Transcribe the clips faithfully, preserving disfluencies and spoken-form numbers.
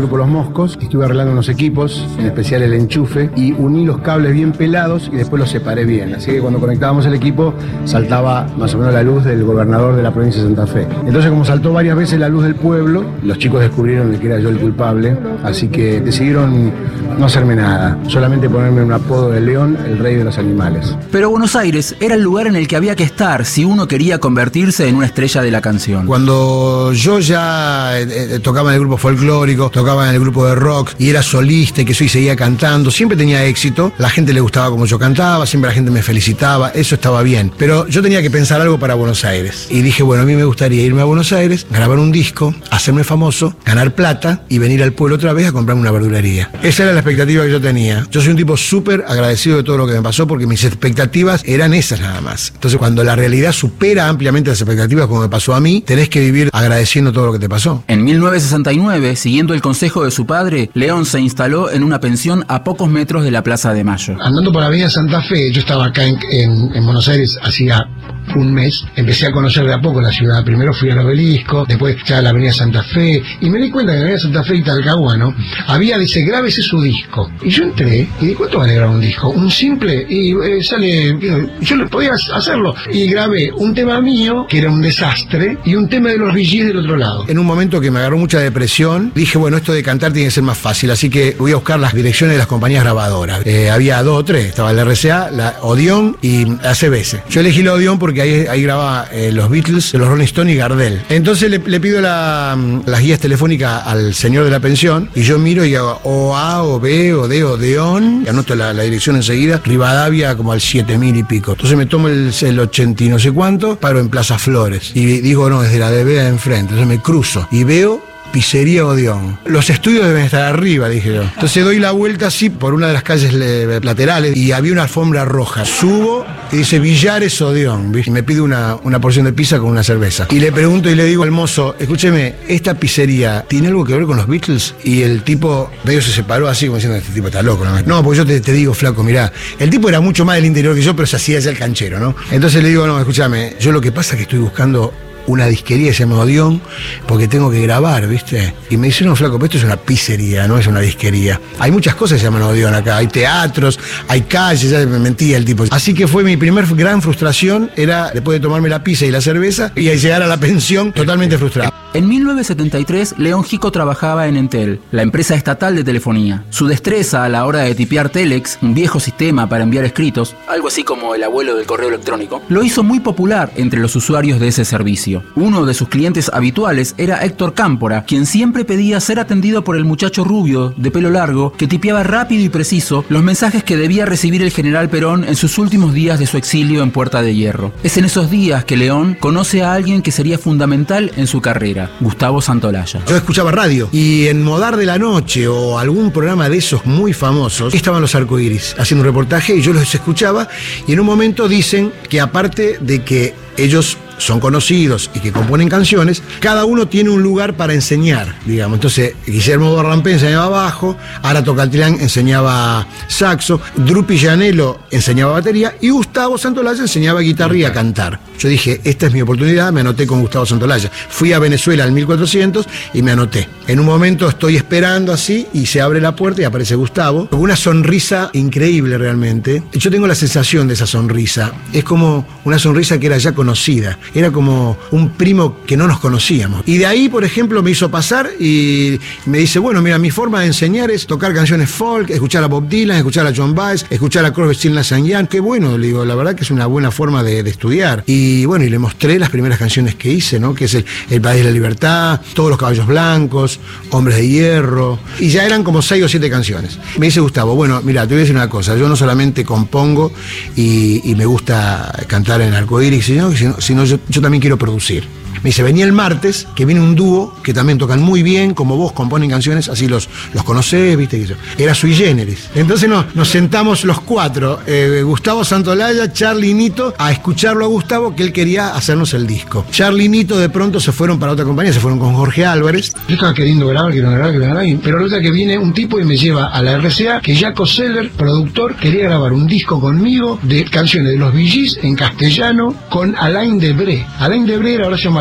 Grupo Los Moscos, estuve arreglando unos equipos, en especial el enchufe, y uní los cables bien pelados y después los separé bien. Así que cuando conectábamos el equipo, saltaba más o menos la luz del gobernador de la provincia de Santa Fe. Entonces, como saltó varias veces la luz del pueblo, los chicos descubrieron que era yo el culpable, así que decidieron no hacerme nada, solamente ponerme un apodo de León, el rey de los animales. Pero Buenos Aires era el lugar en el que había que estar si uno quería convertirse en una estrella de la canción. Cuando yo ya eh, eh, tocaba en el grupo folclórico, tocaba en el grupo de rock y era solista y que yo y seguía cantando, siempre tenía éxito, la gente le gustaba como yo cantaba, siempre la gente me felicitaba, eso estaba bien, pero yo tenía que pensar algo para Buenos Aires y dije, bueno, a mí me gustaría irme a Buenos Aires, grabar un disco, hacerme famoso, ganar plata y venir al pueblo otra vez a comprarme una verdulería. Esa era la expectativa que yo tenía. Yo soy un tipo súper agradecido de todo lo que me pasó porque mis expectativas eran esas nada más. Entonces, cuando la realidad supera ampliamente las expectativas como me pasó a mí, tenés que vivir agradeciendo todo lo que te pasó. En mil novecientos sesenta y nueve, siguiendo el consejo de su padre, León se instaló en una pensión a pocos metros de la Plaza de Mayo. Andando por la avenida Santa Fe, yo estaba acá en, en, en Buenos Aires hacía un mes, empecé a conocer de a poco la ciudad. Primero fui al Obelisco, después ya a la avenida Santa Fe, y me di cuenta que en la avenida Santa Fe y Talcahuano había, dice, grábese su disco. Y yo entré y di, ¿cuánto vale grabar un disco? Un simple, y eh, sale, yo le podía hacerlo, y grabé un tema mío, que era un desastre, y un tema de los Bee Gees del otro lado. En un momento que me agarró mucha depresión, dije, bueno, esto de cantar tiene que ser más fácil, así que voy a buscar las direcciones de las compañías grabadoras. Eh, había dos o tres, estaba la R C A, la Odeón y la C B S. Yo elegí la Odeón porque ahí, ahí grababa eh, los Beatles, los Rolling Stones y Gardel. Entonces le, le pido la, las guías telefónicas al señor de la pensión y yo miro y hago O A, O B, O D, Odeón, y anoto la, la dirección enseguida, Rivadavia como al siete mil y pico. Entonces me tomo el, el ochenta y no sé cuánto, paro en Plaza Flores y digo, no, desde la D B de enfrente. Entonces me cruzo y veo Pizzería Odeón. Los estudios deben estar arriba, dije yo. Entonces doy la vuelta así por una de las calles laterales y había una alfombra roja. Subo y dice Villares Odeón. Y me pide una, una porción de pizza con una cerveza. Y le pregunto y le digo al mozo, escúcheme, ¿esta pizzería tiene algo que ver con los Beatles? Y el tipo medio se separó así como diciendo, este tipo está loco. No, no porque yo te, te digo, flaco, mirá, el tipo era mucho más del interior que yo, pero se hacía ya el canchero, ¿no? Entonces le digo, no, escúchame, yo lo que pasa es que estoy buscando una disquería que se llama Odeón, porque tengo que grabar, ¿viste? Y me dice, no, flaco, pero esto es una pizzería, no es una disquería. Hay muchas cosas que se llaman Odeón acá, hay teatros, hay calles, ya me mentía el tipo. Así que fue mi primer gran frustración, era después de tomarme la pizza y la cerveza, y llegar a la pensión totalmente frustrado. En mil novecientos setenta y tres, León Gieco trabajaba en Entel, la empresa estatal de telefonía. Su destreza a la hora de tipear Telex, un viejo sistema para enviar escritos, algo así como el abuelo del correo electrónico, lo hizo muy popular entre los usuarios de ese servicio. Uno de sus clientes habituales era Héctor Cámpora, quien siempre pedía ser atendido por el muchacho rubio, de pelo largo, que tipeaba rápido y preciso los mensajes que debía recibir el general Perón en sus últimos días de su exilio en Puerta de Hierro. Es en esos días que León conoce a alguien que sería fundamental en su carrera, Gustavo Santolaya. Yo escuchaba radio y en Modar de la Noche o algún programa de esos muy famosos estaban los Arcoiris haciendo un reportaje y yo los escuchaba y en un momento dicen que aparte de que ellos son conocidos y que componen canciones, cada uno tiene un lugar para enseñar, digamos. Entonces, Guillermo Barrampé enseñaba bajo, Ara Tocaltián enseñaba saxo, Drupi Llanelo enseñaba batería y Gustavo Santolaya enseñaba guitarra y a cantar. Yo dije, esta es mi oportunidad, me anoté con Gustavo Santolaya. Fui a Venezuela en mil cuatrocientos y me anoté. En un momento estoy esperando así y se abre la puerta y aparece Gustavo, con una sonrisa increíble realmente. Yo tengo la sensación de esa sonrisa. Es como una sonrisa que era ya conocida. Era como un primo que no nos conocíamos. Y de ahí, por ejemplo, me hizo pasar y me dice, bueno, mira, mi forma de enseñar es tocar canciones folk, escuchar a Bob Dylan, escuchar a John Baez, escuchar a Crosby, Stills, Nash and Young. Qué bueno, le digo, la verdad que es una buena forma de, de estudiar. Y bueno, y le mostré las primeras canciones que hice, ¿no? Que es el, el País de la Libertad, Todos los Caballos Blancos, Hombres de Hierro. Y ya eran como seis o siete canciones. Me dice Gustavo, bueno, mira, te voy a decir una cosa, yo no solamente compongo y, y me gusta cantar en Arcoiris, sino, sino, sino yo, yo también quiero producir. Me dice, venía el martes, que viene un dúo que también tocan muy bien, como vos, componen canciones, así los, los conocés, viste. Era Sui Generis. Entonces no, nos sentamos los cuatro, eh, Gustavo Santolaya, Charly y Nito, a escucharlo a Gustavo, que él quería hacernos el disco. Charly y Nito de pronto se fueron para otra compañía, se fueron con Jorge Álvarez. Yo estaba queriendo grabar, queriendo grabar, queriendo grabar, pero resulta que viene un tipo y me lleva a la R C A, que Jaco Seller, productor, quería grabar un disco conmigo de canciones de los Bee Gees en castellano con Alain Debré. Alain Debré era Horacio Malvicino.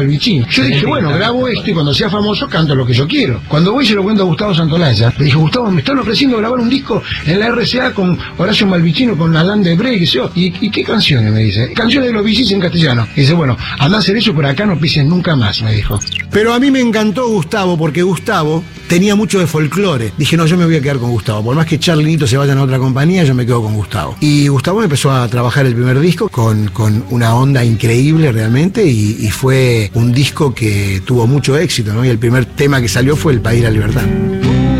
Malvicino. Yo dije, bueno, grabo esto y cuando sea famoso canto lo que yo quiero. Cuando voy se lo cuento a Gustavo Santolaya, le dijo, Gustavo, me están ofreciendo grabar un disco en la R C A con Horacio Malvicino, con Alain Debré, y, ¿Y, ¿y qué canciones? Me dice, canciones de los V Gs en castellano. Y dice, bueno, anda a hacer eso, por acá no pises nunca más, me dijo. Pero a mí me encantó Gustavo, porque Gustavo tenía mucho de folclore. Dije, no, yo me voy a quedar con Gustavo. Por más que Charly y Nito se vayan a otra compañía, yo me quedo con Gustavo. Y Gustavo empezó a trabajar el primer disco con, con una onda increíble realmente, y, y fue un disco que tuvo mucho éxito, ¿no? Y el primer tema que salió fue El País de la Libertad.